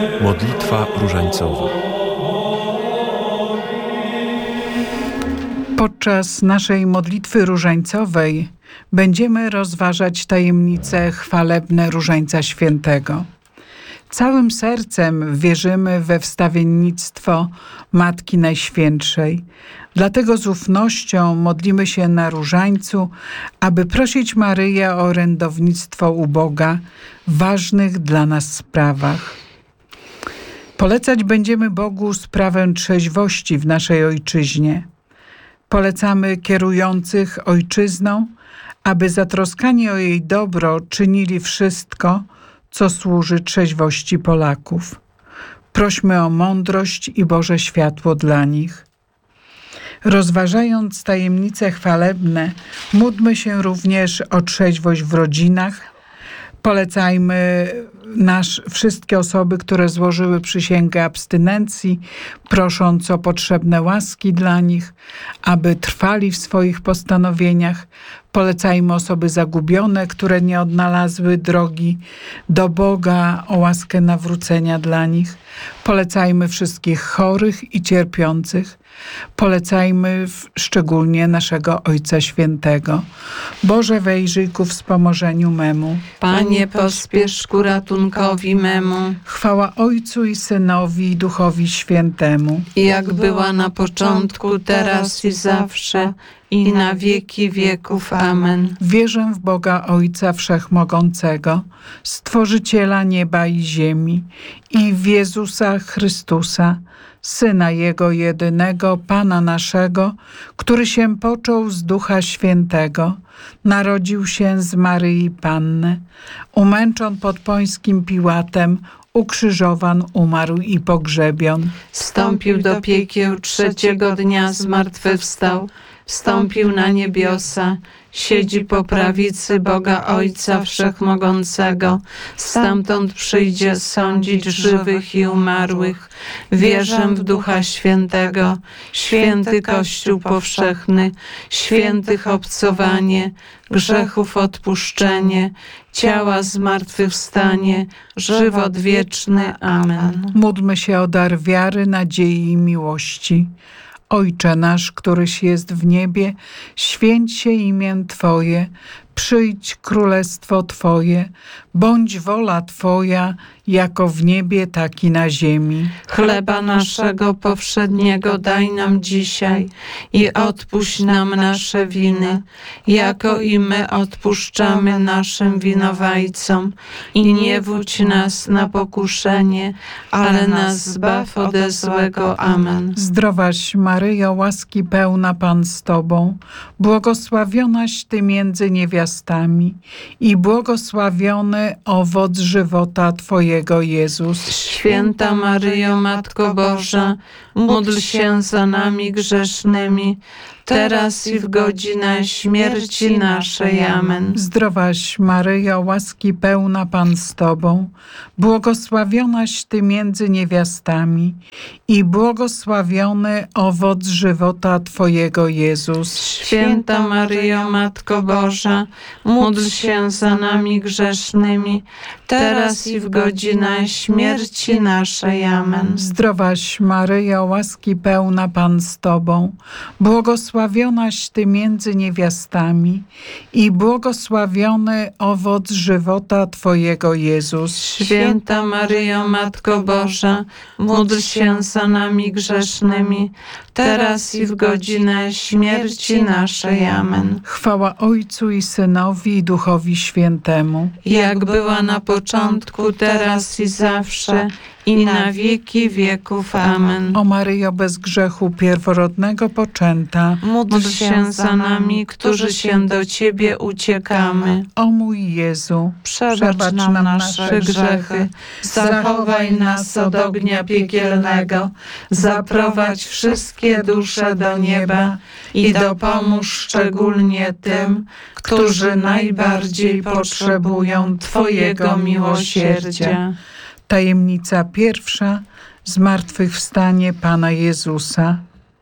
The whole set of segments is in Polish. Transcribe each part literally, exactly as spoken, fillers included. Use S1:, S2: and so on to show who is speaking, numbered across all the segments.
S1: Modlitwa różańcowa.
S2: Podczas naszej modlitwy różańcowej będziemy rozważać tajemnice chwalebne Różańca Świętego. Całym sercem wierzymy we wstawiennictwo Matki Najświętszej. Dlatego z ufnością modlimy się na Różańcu, aby prosić Maryję o orędownictwo u Boga w ważnych dla nas sprawach. Polecać będziemy Bogu sprawę trzeźwości w naszej ojczyźnie. Polecamy kierujących ojczyzną, aby zatroskani o jej dobro czynili wszystko, co służy trzeźwości Polaków. Prośmy o mądrość i Boże światło dla nich. Rozważając tajemnice chwalebne, módlmy się również o trzeźwość w rodzinach. Polecajmy nasz, wszystkie osoby, które złożyły przysięgę abstynencji, prosząc o potrzebne łaski dla nich, aby trwali w swoich postanowieniach. Polecajmy osoby zagubione, które nie odnalazły drogi do Boga, o łaskę nawrócenia dla nich. Polecajmy wszystkich chorych i cierpiących. Polecajmy w, szczególnie naszego Ojca Świętego. Boże, wejrzyj ku wspomożeniu memu.
S3: Panie, pospiesz ku ratunkowi memu.
S2: Chwała Ojcu i Synowi i Duchowi Świętemu.
S3: Jak była na początku, teraz i zawsze, i na wieki wieków. Amen.
S2: Wierzę w Boga Ojca Wszechmogącego, Stworzyciela nieba i ziemi, i w Jezusa Chrystusa, Syna Jego jedynego, Pana naszego, który się począł z Ducha Świętego, narodził się z Maryi Panny, umęczon pod Pońskim Piłatem, ukrzyżowan, umarł i pogrzebion.
S3: Wstąpił do piekieł, trzeciego dnia zmartwychwstał, wstąpił na niebiosa, siedzi po prawicy Boga Ojca Wszechmogącego, stamtąd przyjdzie sądzić żywych i umarłych. Wierzę w Ducha Świętego, święty Kościół powszechny, świętych obcowanie, grzechów odpuszczenie, ciała zmartwychwstanie, żywot wieczny. Amen.
S2: Módlmy się o dar wiary, nadziei i miłości. Ojcze nasz, któryś jest w niebie, święć się imię Twoje, przyjdź królestwo Twoje, bądź wola Twoja, jako w niebie, tak i na ziemi.
S3: Chleba naszego powszedniego daj nam dzisiaj i odpuść nam nasze winy, jako i my odpuszczamy naszym winowajcom. I nie wódź nas na pokuszenie, ale nas zbaw ode złego. Amen.
S2: Zdrowaś Maryjo, łaski pełna Pan z Tobą, błogosławionaś Ty między niewiastami i błogosławiony owoc żywota Twojego, Jezus.
S3: Święta Maryjo, Matko Boża, módl się za nami grzesznymi, teraz i w godzinę śmierci naszej. Amen.
S2: Zdrowaś Maryjo, łaski pełna Pan z Tobą, błogosławionaś Ty między niewiastami i błogosławiony owoc żywota Twojego, Jezus.
S3: Święta Maryjo, Matko Boża, módl się za nami grzesznymi, teraz i w godzinę śmierci naszej. Amen.
S2: Zdrowaś Maryjo, łaski pełna Pan z Tobą, błogosławionaś Ty między niewiastami i błogosławiony owoc żywota Twojego, Jezus.
S3: Święta Maryjo, Matko Boża, módl się za nami grzesznymi, teraz i w godzinę śmierci naszej. Amen.
S2: Chwała Ojcu i Synowi i Duchowi Świętemu.
S3: Jak była na początku, teraz i zawsze, i na wieki wieków. Amen.
S2: O Maryjo, bez grzechu pierworodnego poczęta,
S3: módl się za nami, którzy się do Ciebie uciekamy.
S2: O mój Jezu,
S3: przebacz nam nasze grzechy, zachowaj nas od ognia piekielnego, zaprowadź wszystkie dusze do nieba i dopomóż szczególnie tym, którzy najbardziej potrzebują Twojego miłosierdzia.
S2: Tajemnica pierwsza. Zmartwychwstanie Pana Jezusa.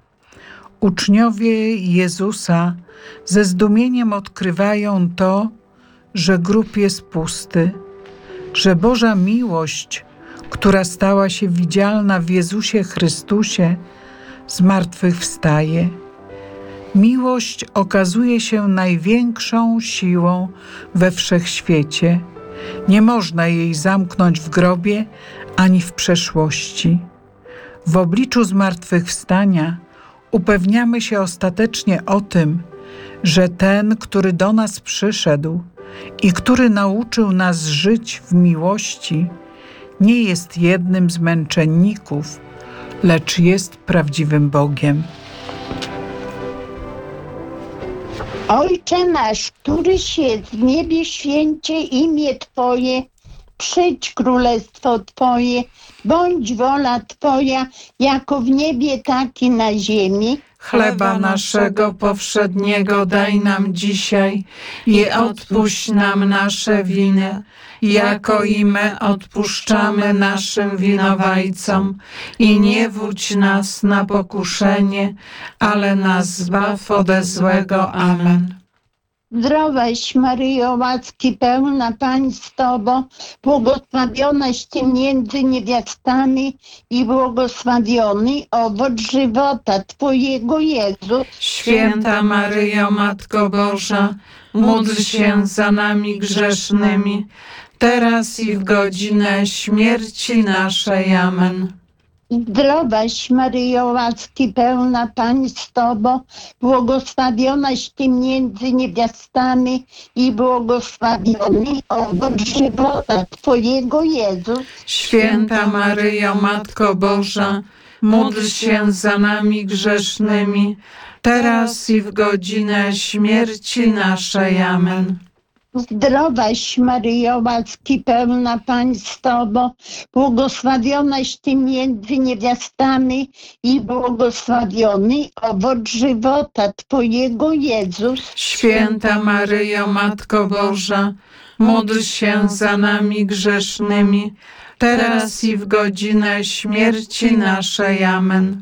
S2: Uczniowie Jezusa ze zdumieniem odkrywają to, że grób jest pusty, że Boża miłość która stała się widzialna w Jezusie Chrystusie, zmartwychwstaje. Miłość okazuje się największą siłą we wszechświecie. Nie można jej zamknąć w grobie ani w przeszłości. W obliczu zmartwychwstania upewniamy się ostatecznie o tym, że ten, który do nas przyszedł i który nauczył nas żyć w miłości, nie jest jednym z męczenników, lecz jest prawdziwym Bogiem.
S4: Ojcze nasz, któryś jest w niebie, święcie imię Twoje, przyjdź królestwo Twoje, bądź wola Twoja, jako w niebie, tak i na ziemi.
S3: Chleba naszego powszedniego daj nam dzisiaj i odpuść nam nasze winy, jako i my odpuszczamy naszym winowajcom. I nie wódź nas na pokuszenie, ale nas zbaw ode złego. Amen.
S4: Zdrowaś Maryjo, łaski pełna, Pan z Tobą, błogosławionaś Ty między niewiastami i błogosławiony owoc żywota Twojego, Jezus.
S3: Święta Maryjo, Matko Boża, módl się za nami grzesznymi, teraz i w godzinę śmierci naszej. Amen.
S4: Zdrowaś Maryjo, łaski pełna, Pan z Tobą, błogosławionaś Ty między niewiastami i błogosławiony owoc żywota Twojego, Jezus.
S3: Święta Maryjo, Matko Boża, módl się za nami grzesznymi, teraz i w godzinę śmierci naszej. Amen.
S4: Zdrowaś Maryjo, łaski pełna, Pan z Tobą, błogosławionaś Ty między niewiastami i błogosławiony owoc żywota Twojego, Jezus.
S3: Święta Maryjo, Matko Boża, módl się za nami grzesznymi, teraz i w godzinę śmierci naszej. Amen.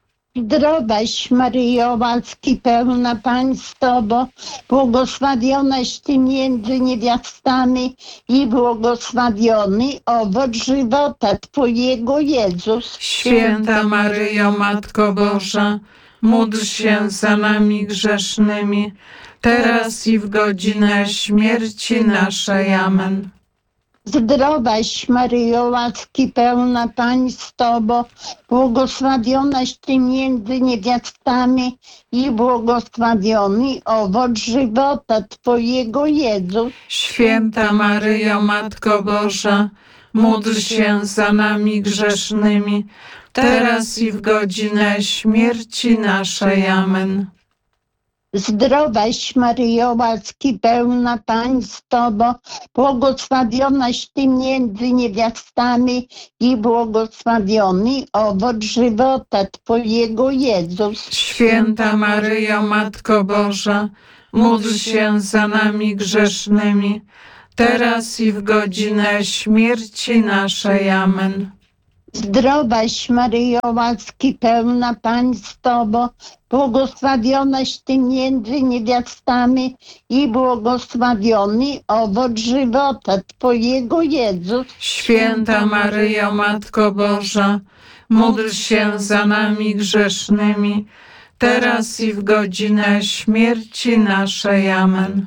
S4: Zdrowaś Maryjo, łaski pełna, Pan z Tobą, błogosławionaś Ty między niewiastami i błogosławiony owoc żywota Twojego, Jezus.
S3: Święta Maryjo, Matko Boża, módl się za nami grzesznymi, teraz i w godzinę śmierci naszej. Amen.
S4: Zdrowaś Maryjo, łaski pełna, Pan z Tobą, błogosławionaś Ty między niewiastami i błogosławiony owoc żywota Twojego, Jezus.
S3: Święta Maryjo, Matko Boża, módl się za nami grzesznymi, teraz i w godzinę śmierci naszej. Amen.
S4: Zdrowaś Maryjo, łaski pełna, Pan z Tobą, błogosławionaś Ty między niewiastami i błogosławiony owoc żywota Twojego, Jezus.
S3: Święta Maryjo, Matko Boża, módl się za nami grzesznymi, teraz i w godzinę śmierci naszej. Amen.
S4: Zdrowaś Maryjo, łaski pełna, Pan z Tobą, błogosławionaś Ty między niewiastami i błogosławiony owoc żywota Twojego, Jezus.
S3: Święta Maryjo, Matko Boża, módl się za nami grzesznymi, teraz i w godzinę śmierci naszej. Amen.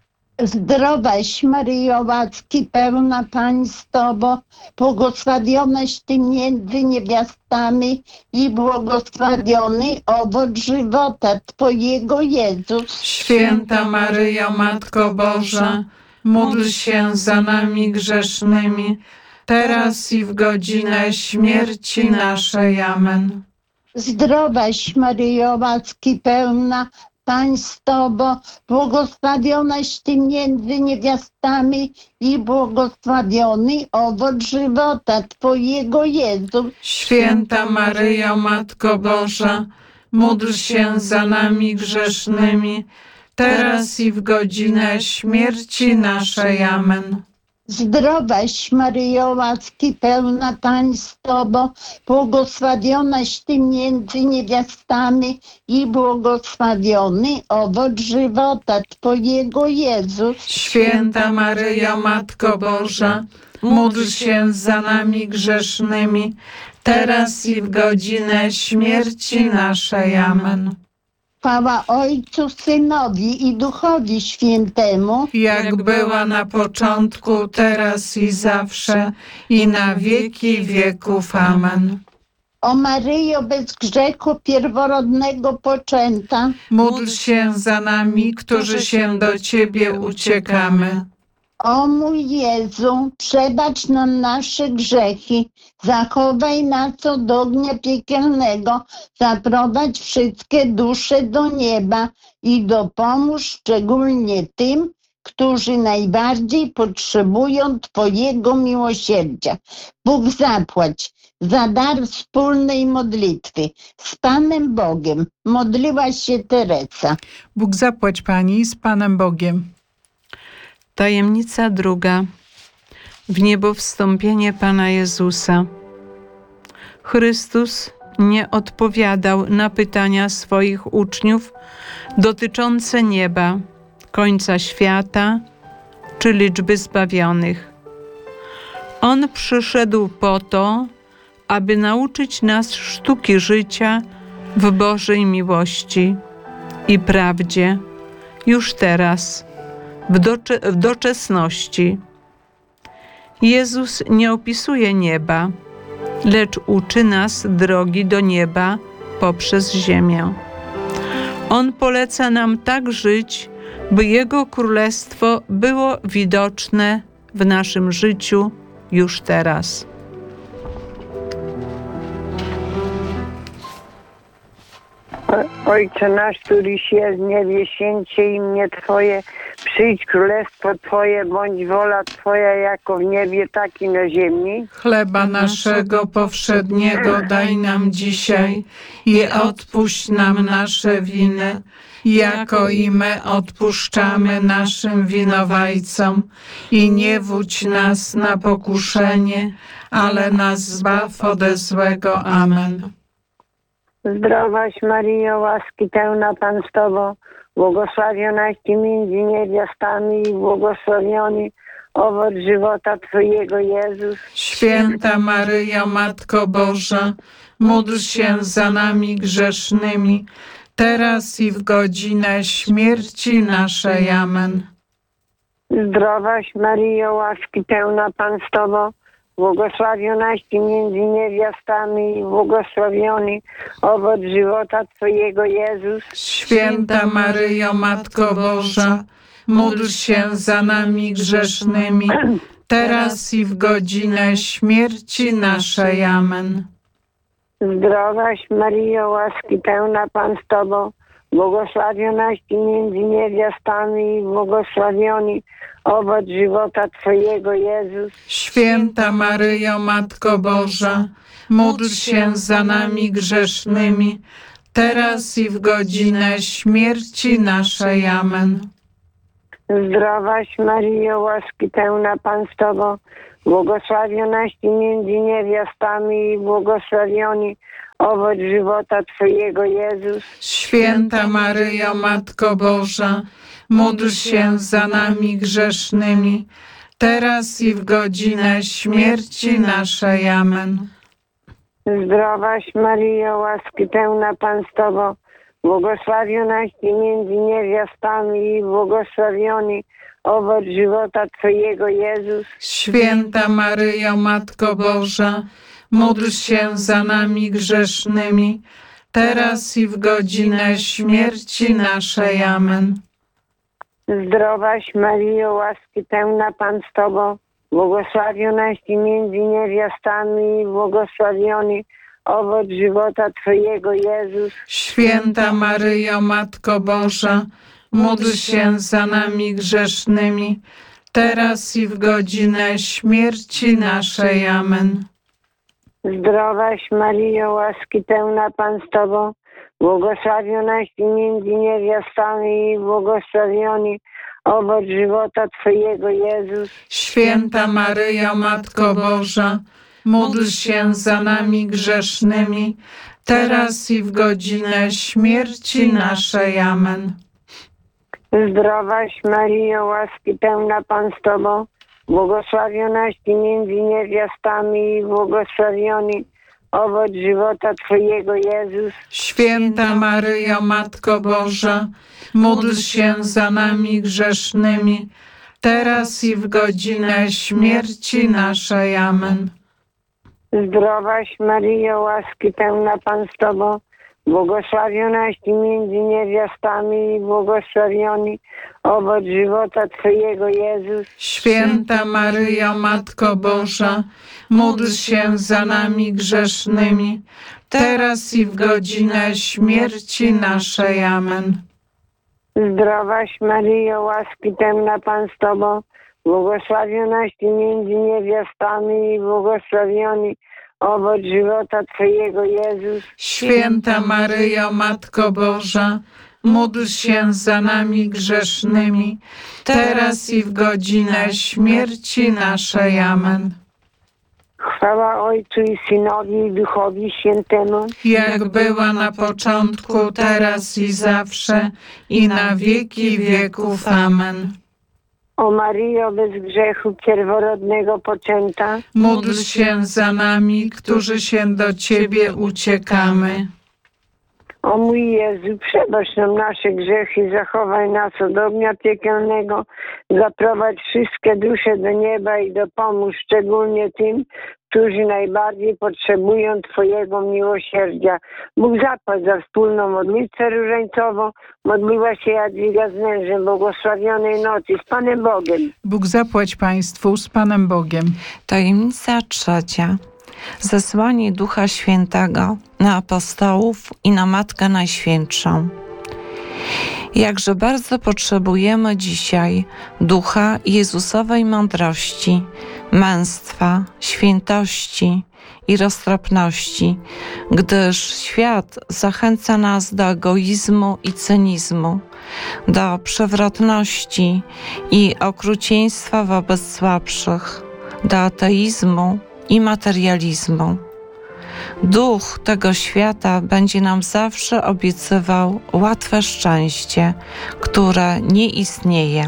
S4: Zdrowaś Maryjo, łaski pełna, Pan z Tobą, błogosławionaś Ty między niewiastami i błogosławiony owoc żywota Twojego, Jezus.
S3: Święta Maryjo, Matko Boża, módl się za nami grzesznymi, teraz i w godzinę śmierci naszej. Amen.
S4: Zdrowaś Maryjo, łaski pełna, Pan z Tobą, błogosławionaś Ty między niewiastami i błogosławiony owoc żywota Twojego, Jezus.
S3: Święta Maryjo, Matko Boża, módl się za nami grzesznymi, teraz i w godzinę śmierci naszej. Amen.
S4: Zdrowaś Maryjo, łaski pełna Pan z Tobą, błogosławionaś Ty między niewiastami i błogosławiony owoc żywota Twojego, Jezus.
S3: Święta Maryjo, Matko Boża, módl się za nami grzesznymi, teraz i w godzinę śmierci naszej. Amen.
S4: Chwała Ojcu, Synowi i Duchowi Świętemu,
S3: Jak była na początku, teraz i zawsze, i na wieki wieków. Amen.
S4: o Maryjo bez grzechu pierworodnego poczęta,
S3: Módl się za nami, którzy się do Ciebie uciekamy.
S4: o mój Jezu, przebacz nam nasze grzechy, zachowaj nas od ognia piekielnego, zaprowadź wszystkie dusze do nieba i dopomóż szczególnie tym, którzy najbardziej potrzebują Twojego miłosierdzia. Bóg zapłać za dar wspólnej modlitwy. Z Panem Bogiem modliła się Teresa.
S2: Bóg zapłać Pani z Panem Bogiem.
S3: Tajemnica druga. W niebo wstąpienie Pana Jezusa. Chrystus nie odpowiadał na pytania swoich uczniów dotyczące nieba, końca świata czy liczby zbawionych. On przyszedł po to, aby nauczyć nas sztuki życia w Bożej miłości i prawdzie już teraz, w, docze- w doczesności. Jezus nie opisuje nieba, lecz uczy nas drogi do nieba poprzez ziemię. On poleca nam tak żyć, by Jego Królestwo było widoczne w naszym życiu już teraz.
S5: Ojcze nasz, któryś jest w niebie, święć się imię Twoje, przyjdź królestwo Twoje, bądź wola Twoja jako w niebie, tak i na ziemi.
S3: Chleba naszego powszedniego daj nam dzisiaj i odpuść nam nasze winy, jako i my odpuszczamy naszym winowajcom. I nie wódź nas na pokuszenie, ale nas zbaw ode złego. Amen.
S5: Zdrowaś Maryjo, łaski pełna Pan z Tobą, błogosławionaś Ty między niewiastami i błogosławiony owoc żywota Twojego, Jezus.
S3: Święta Maryjo, Matko Boża, módl się za nami grzesznymi, teraz i w godzinę śmierci naszej. Amen.
S5: Zdrowaś Maryjo, łaski pełna Pan z Tobą, błogosławionaś Ty między niewiastami i błogosławiony owoc żywota Twojego, Jezus.
S3: Święta Maryjo, Matko Boża, módl się za nami grzesznymi, teraz i w godzinę śmierci naszej. Amen.
S5: Zdrowaś Maryjo, łaski pełna Pan z Tobą, błogosławionaś Ty między niewiastami i błogosławiony owoc żywota Twojego, Jezus.
S3: Święta Maryjo, Matko Boża, módl się za nami grzesznymi, teraz i w godzinę śmierci naszej. Amen.
S5: Zdrowaś Maryjo, łaski pełna Pan z Tobą, błogosławionaś Ty między niewiastami i błogosławiony owoc żywota Twojego, Jezus.
S3: Święta Maryjo, Matko Boża, módl się za nami grzesznymi, teraz i w godzinę śmierci naszej. Amen.
S5: Zdrowaś Maryjo, łaski pełna Pan z Tobą, błogosławionaś Ty między niewiastami i błogosławiony owoc żywota Twojego, Jezus.
S3: Święta Maryjo, Matko Boża, módl się za nami grzesznymi, teraz i w godzinę śmierci naszej. Amen.
S5: Zdrowaś Maryjo, łaski pełna Pan z Tobą, błogosławionaś Ty między niewiastami i błogosławiony owoc żywota Twojego, Jezus.
S3: Święta Maryjo, Matko Boża, módl się za nami grzesznymi, teraz i w godzinę śmierci naszej. Amen.
S5: Zdrowaś Maryjo, łaski pełna Pan z Tobą, błogosławionaś Ty między niewiastami i błogosławiony owoc żywota Twojego Jezus.
S3: Święta Maryjo, Matko Boża, módl się za nami grzesznymi, teraz i w godzinę śmierci naszej. Amen.
S5: Zdrowaś Maryjo, łaski pełna Pan z Tobą, błogosławionaś Ty między niewiastami i błogosławiony owoc żywota Twojego Jezus.
S3: Święta Maryjo, Matko Boża, módl się za nami grzesznymi, teraz i w godzinę śmierci naszej. Amen.
S5: Zdrowaś Maryjo, łaski pełna Pan z Tobą, błogosławionaś Ty między niewiastami i błogosławiony owoc żywota Twojego Jezus.
S3: Święta Maryjo, Matko Boża, módl się za nami grzesznymi, teraz i w godzinę śmierci naszej. Amen.
S5: Zdrowaś Maryjo, łaski pełna Pan z Tobą, błogosławionaś Ty między niewiastami i błogosławiony owoc żywota Twojego Jezus.
S3: Święta Maryjo, Matko Boża, módl się za nami grzesznymi, teraz i w godzinę śmierci naszej. Amen.
S5: Chwała Ojcu i Synowi i Duchowi Świętemu,
S3: Jak była na początku, teraz i zawsze, i na wieki wieków. Amen.
S5: o Maryjo bez grzechu pierworodnego poczęta,
S3: Módl się za nami, którzy się do Ciebie uciekamy.
S5: o mój Jezu, przebacz nam nasze grzechy, zachowaj nas od ognia piekielnego, zaprowadź wszystkie dusze do nieba i dopomóż szczególnie tym, którzy najbardziej potrzebują Twojego miłosierdzia. Bóg zapłać za wspólną modlitwę różańcową. Modliła się Jadwiga z mężem, błogosławionej nocy z Panem Bogiem.
S2: Bóg zapłać Państwu z Panem Bogiem.
S3: Tajemnica trzecia. Zesłanie Ducha Świętego na apostołów i na Matkę Najświętszą. Jakże bardzo potrzebujemy dzisiaj Ducha Jezusowej mądrości, męstwa, świętości i roztropności, gdyż świat zachęca nas do egoizmu i cynizmu, do przewrotności i okrucieństwa wobec słabszych, do ateizmu i materializmu. Duch tego świata będzie nam zawsze obiecywał łatwe szczęście, które nie istnieje.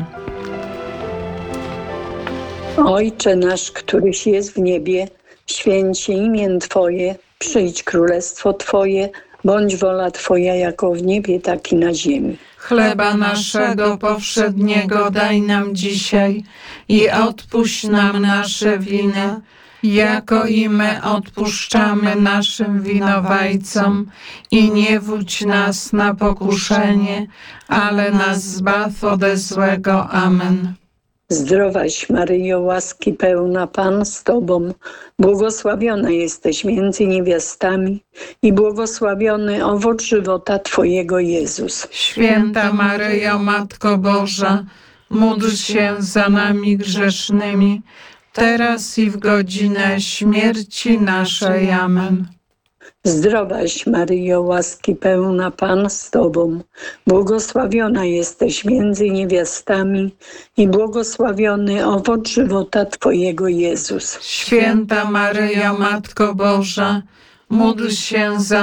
S6: Ojcze nasz, któryś jest w niebie, święć się imię Twoje, przyjdź królestwo Twoje, bądź wola Twoja jako w niebie, tak i na ziemi.
S3: Chleba naszego powszedniego daj nam dzisiaj i odpuść nam nasze winy, jako i my odpuszczamy naszym winowajcom, i nie wódź nas na pokuszenie, ale nas zbaw ode złego. Amen.
S6: Zdrowaś Maryjo, łaski pełna, Pan z Tobą, błogosławiona jesteś między niewiastami i błogosławiony owoc żywota Twojego Jezus.
S3: Święta Maryjo, Matko Boża, módl się za nami grzesznymi, teraz i w godzinę śmierci naszej. Amen.
S6: Zdrowaś Maryjo, łaski pełna, Pan z Tobą, błogosławiona jesteś między niewiastami i błogosławiony owoc żywota Twojego Jezus.
S3: Święta Maryjo, Matko Boża, módl się za